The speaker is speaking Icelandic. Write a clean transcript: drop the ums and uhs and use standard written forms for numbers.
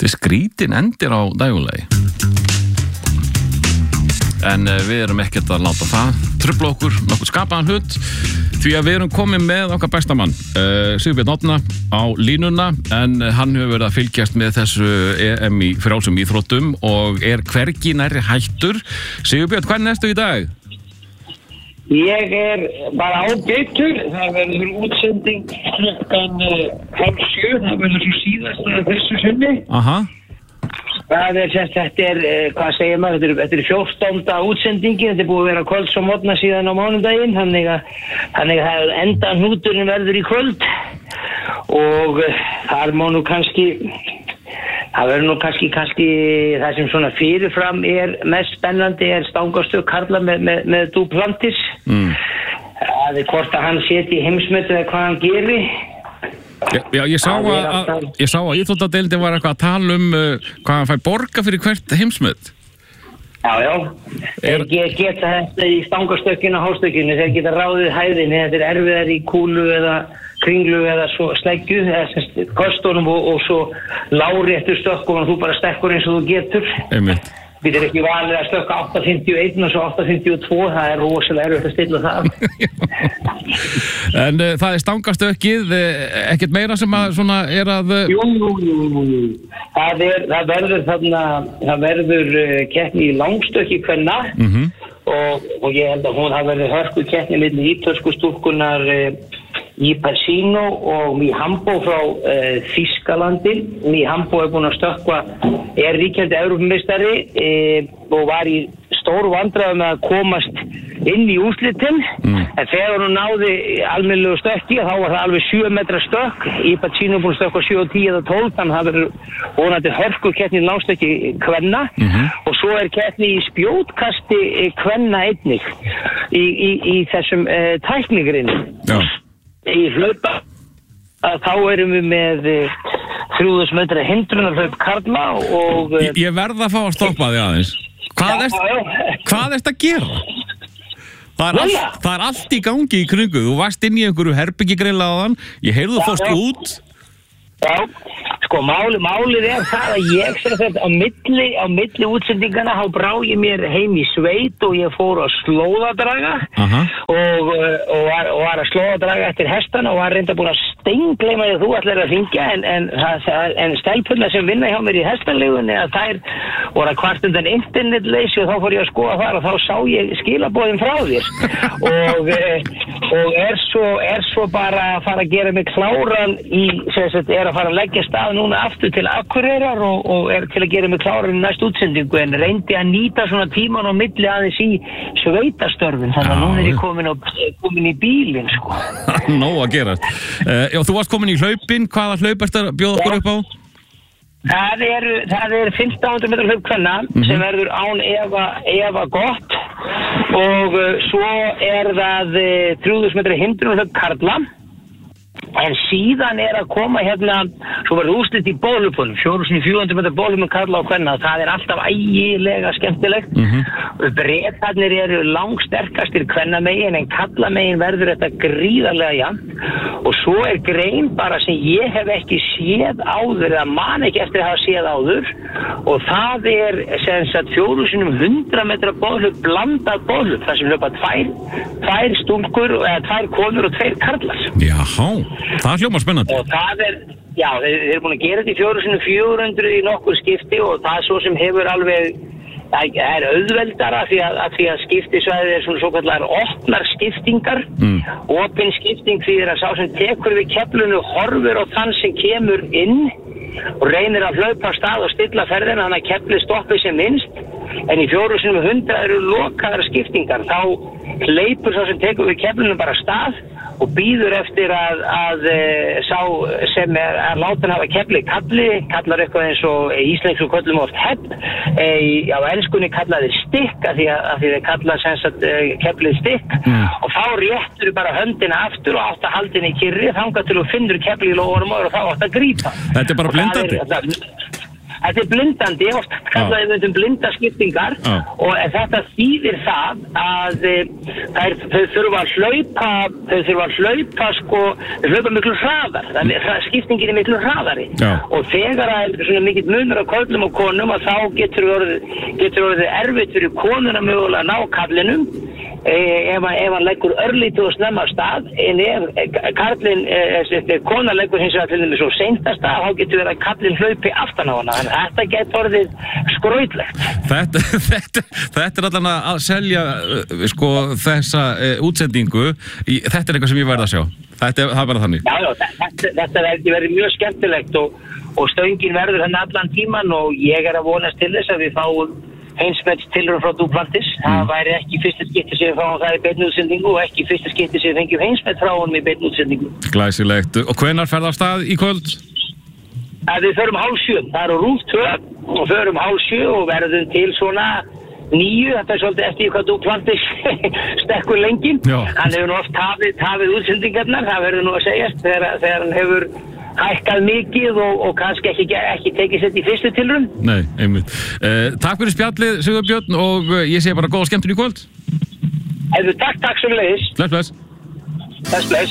Þetta skrítin endir á dægulegi. En við erum ekkert að láta það trufla okkur nokkuð skapaðan hlut því að við erum komin með okkar bestamann Sigurbjörn Árna á línuna en hann hefur verið að fylgjast með þessu EM í frjálsum íþróttum og hvergi nærri hættur. Sigurbjörn, hvernig ertu í dag? Ég bara ágættur, það verður útsending klukkan 6:30, það verður svo síðast þessu sinni. Aha. Þetta er, hvað segir maður, þetta er 14. útsendingin, þetta er búið að vera kvölds og morgna síðan á mánudaginn, þannig að endan hnúturinn verður í kvöld og þar má nú kannski, það verður nú kannski það sem svona fyrirfram er mest spennandi er stangarstökk karla með Duplantis. Það er hvort að hann seti heimsmetu eða hvað hann geri. Já, ég sá að íþróttadeildin var eitthvað að tala hvað hann fær borga fyrir hvert heimsmet. Já. Þeir geta þetta í stangarstökkinu og hástökkinu, þeir geta ráðið hæðinni, þetta er erfiðar í kúlu eða kringlu eða svo sleggju, eða kostunum og svo láréttur stökkum og þú bara stekkur eins og þú getur. Einmitt. Við erum ekki vanlega að stökka 8.51 og svo 8.52, það er rosalega erfitt að stilla það. En það er stangastökkið, ekkert meira sem að svona er að... Jú. Það verður keppni í langstökki kvenna og ég held að hún hafi verið hörku keppni milli ítölsku stúlkunar Ipacino og Mihambo frá Þýskalandi. Mihambo búin að stökkva, ríkjandi Evrópumeistari og var í stóru vandræðum með að komast inn í úrslitin en þegar hún náði almennilegu stökki þá var það alveg 7 metra stökk. Ipacino búin að stökkva 7, 10 eða 12, þannig að það verður vonandi hörku keppni í langstökki kvenna og svo keppni í spjótkasti kvenna einnig í þessum tæknigrinni. Já. Í hlaupa þá erum við með 3000 metra hindrunarhlaup karla og... Ég verð að fá að stoppa þig aðeins. Hvað ertu að gera? Það er allt í gangi í kringu. Þú varst inn í einhverju herbyggi greinilega áðan. Ég heyrði þú fórst út. Já, sko málið er það að ég sem þetta á milli útsendingana þá brá ég mér heim í sveit og ég fór að slóðadraga og var að slóðadraga eftir hestana og var reynda búin að steingleyma því að þú ætlar að hringja en stelpurnar sem vinna hjá mér í hestalegunni að þær voru að kvart undan internetleysi og þá fór ég að skoða þar og þá sá ég skilaboðin frá þér og er svo bara að fara að gera mig kláran í er að fara að leggja stað núna aftur til Akureyrar og til að gera mig kláran í næstu útsendingu en reyndi að nýta svona tíman á milli aðeins í sveitastörfin þannig að núna ég komin í bílinn sko. Nóg að gera. Já, þú varst komin í hlaupin, hvaða hlaup ertu að bjóða okkur upp á? Það er 1500 metra hlaup kvenna sem verður án efa gott og svo það 3000 metra hindrunarhlaup karla en síðan að koma svo verður úrslit í bólupunum 400 metra bólupun karla og kvenna það alltaf ægilega skemmtilegt Bretarnir eru langsterkastir kvennamegin en kallamegin verður þetta gríðarlega jafnt og svo grein bara sem ég hef ekki séð áður eða man ekki eftir að hafa séð áður og það sem sagt 400 metra bólup blandað bólup þar sem hlaupa tvær stúlkur eða 2 konur og 2 karlar. Jáhá, það hljómar spennandi. Og það já, þeir eru búin að gera þetta í 400 í nokkur skipti og það svo sem hefur alveg það auðveldara því að skiptisvæði svona svokallar opnar skiptingar opin skipting því að sá sem tekur við keflinu horfir á þann sem kemur inn og reynir að hlaupa af stað og stilla ferðina þannig að keflið stoppi sem minnst en í 400 eru lokaðar skiptingar þá hleypur sá sem tekur við keflinu bara af stað og býður eftir að sá sem látin hafa keflið kallar eitthvað eins og íslensku köllum oft hepp á enskunni kalla þeir stikk af því þeir kalla sem sagt keflið stikk og þá réttur bara höndina aftur og átt að haldinni kyrri þangað til þú finnur keflið í lófunum og þá átt að grípa. Þetta er bara blindandi. þetta blindandi, oft kallaði við blindaskiptingar og þetta þýðir það að þau þurfa að hlaupa sko, miklu hraðar, skiptingin miklu hraðari og þegar það svona mikill munur á körlum og konum að þá getur orðið erfitt fyrir konuna mögulega að ná kallinum ef hann leggur örlítið og snemma af stað en ef konan leggur hins vegar til þeim svo seint af stað þá getur verið að kallinn hlaupi aftan á hana þannig að þetta getur orðið skrautlegt. Þetta allan að selja sko þessa útsendingu þetta eitthvað sem ég verð að sjá það er bara þannig. Þetta verður mjög skemmtilegt og stöngin verður hann allan tíman og ég að vonast til þess að við fáum heimsmetstilraun frá Duplantis. Það væri ekki fyrsta skipti sem við fáum það í beinni útsendingu og ekki fyrsta skipti sem við fengjum heimsmet frá honum í beinni útsendingu. Glæsilegt. Og hvenær ferð af stað í kvöld? Við förum 6:30. Það er á RÚV 2 og förum 6:30 og verðum til svona 9. Þetta er svolítið eftir hvað Duplantis stekkur lengi. Hann hefur nú oft tafið útsendingarnar, það verður nú að segjast þegar hann hefur hækkað mikið og kannski ekki tekið sér í fyrstu tilraun. Nei, einmitt. Takk fyrir spjallið, Sigurbjörn, og ég segi bara góða skemmtun í kvöld. Takk sömuleiðis. Bless. Bless.